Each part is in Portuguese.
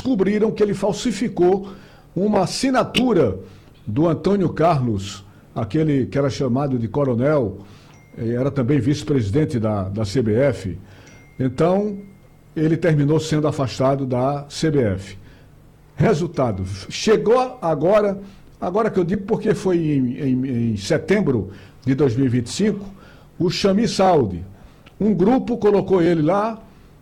descobriram que ele falsificou uma assinatura do Antônio Carlos, aquele que era chamado de coronel, era também vice-presidente da CBF. Então, ele terminou sendo afastado da CBF. Resultado, chegou agora que eu digo porque foi em setembro de 2025, o Chami Saudi. Um grupo colocou ele lá,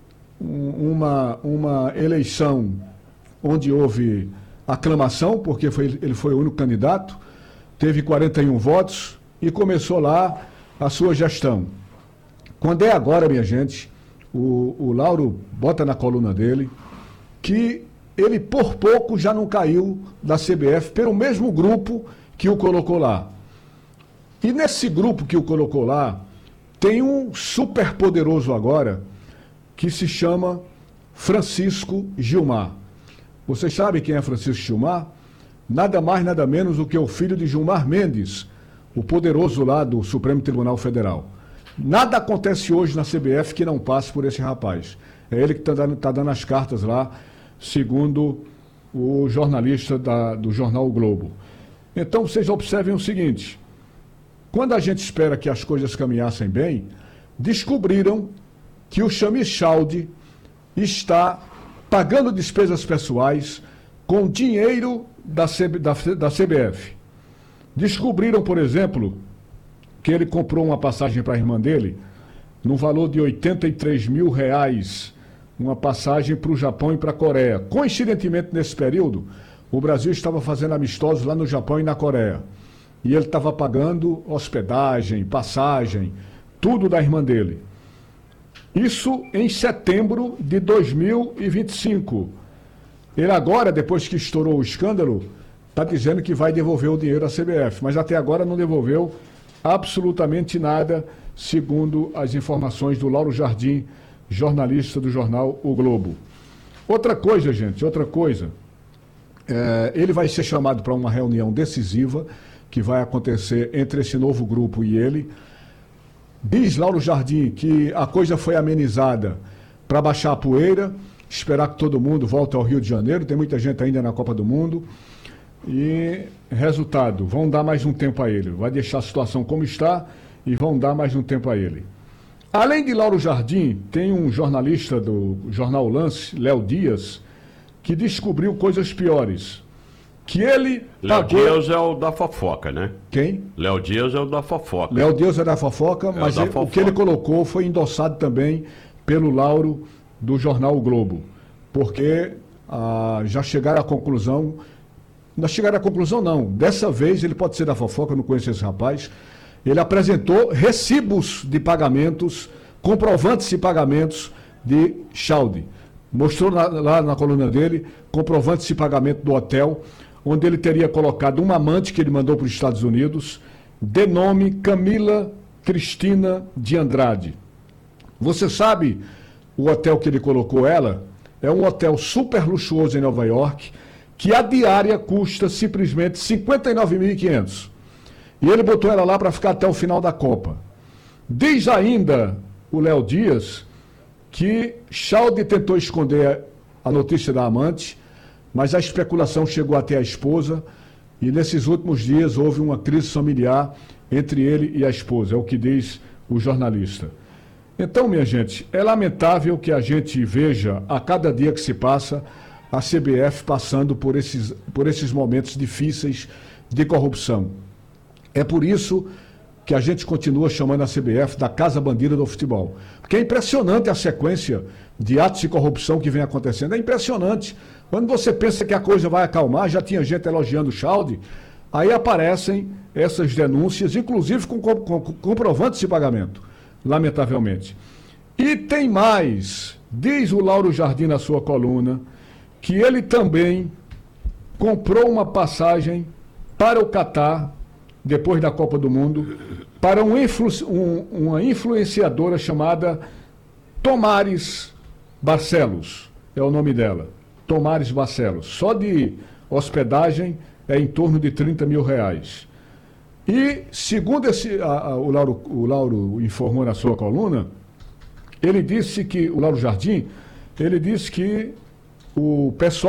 uma eleição onde houve aclamação, porque ele foi o único candidato, teve 41 votos e começou lá a sua gestão. Quando é agora, minha gente, o Lauro bota na coluna dele que ele por pouco já não caiu da CBF pelo mesmo grupo que o colocou lá. E nesse grupo que o colocou lá, tem um super poderoso agora que se chama Francisco Gilmar. Vocês sabem quem é Francisco Gilmar? Nada mais, nada menos do que o filho de Gilmar Mendes, o poderoso lá do Supremo Tribunal Federal. Nada acontece hoje na CBF que não passe por esse rapaz. É ele que está dando as cartas lá, segundo o jornalista do jornal O Globo. Então vocês observem o seguinte: quando a gente espera que as coisas caminhassem bem, descobriram que o Chami Saudi está pagando despesas pessoais com dinheiro da CBF. Descobriram, por exemplo, que ele comprou uma passagem para a irmã dele no valor de R$83 mil, uma passagem para o Japão e para a Coreia. Coincidentemente, nesse período, o Brasil estava fazendo amistosos lá no Japão e na Coreia. E ele estava pagando hospedagem, passagem, tudo da irmã dele. Isso em setembro de 2025. Ele agora, depois que estourou o escândalo, está dizendo que vai devolver o dinheiro à CBF, mas até agora não devolveu absolutamente nada, segundo as informações do Lauro Jardim, jornalista do jornal O Globo. Outra coisa, gente, ele vai ser chamado para uma reunião decisiva que vai acontecer entre esse novo grupo e ele. Diz Lauro Jardim que a coisa foi amenizada para baixar a poeira, esperar que todo mundo volte ao Rio de Janeiro, tem muita gente ainda na Copa do Mundo, e resultado, vão dar mais um tempo a ele, vai deixar a situação como está e vão dar mais um tempo a ele. Além de Lauro Jardim, tem um jornalista do jornal O Lance, Léo Dias, que descobriu coisas piores. Que ele Léo Dias é o da fofoca, né? Quem? Léo Dias é o da fofoca. Léo Dias é da fofoca, mas o que ele colocou foi endossado também pelo Lauro do jornal O Globo. Porque já chegaram à conclusão... Não chegaram à conclusão, não. Dessa vez, ele pode ser da fofoca, eu não conheço esse rapaz. Ele apresentou recibos de pagamentos, comprovantes de pagamentos de Saudi. Mostrou lá na coluna dele comprovantes de pagamento do hotel, onde ele teria colocado uma amante que ele mandou para os Estados Unidos, de nome Camila Cristina de Andrade. Você sabe o hotel que ele colocou ela? É um hotel super luxuoso em Nova York, que a diária custa simplesmente R$59.500. E ele botou ela lá para ficar até o final da Copa. Diz ainda o Léo Dias que Saudi tentou esconder a notícia da amante, mas a especulação chegou até a esposa e nesses últimos dias houve uma crise familiar entre ele e a esposa, é o que diz o jornalista. Então, minha gente, é lamentável que a gente veja a cada dia que se passa a CBF passando por esses momentos difíceis de corrupção. É por isso que a gente continua chamando a CBF da Casa Bandeira do Futebol. Porque é impressionante a sequência de atos de corrupção que vem acontecendo. É impressionante. Quando você pensa que a coisa vai acalmar, já tinha gente elogiando o Saudi, aí aparecem essas denúncias, inclusive com comprovantes de pagamento, lamentavelmente. E tem mais, diz o Lauro Jardim na sua coluna, que ele também comprou uma passagem para o Catar, depois da Copa do Mundo, para uma influenciadora chamada Tomares Barcelos, é o nome dela, Tomares Barcelos. Só de hospedagem é em torno de R$30 mil. E, segundo o Lauro informou na sua coluna, ele disse que, o Lauro Jardim, ele disse que o pessoal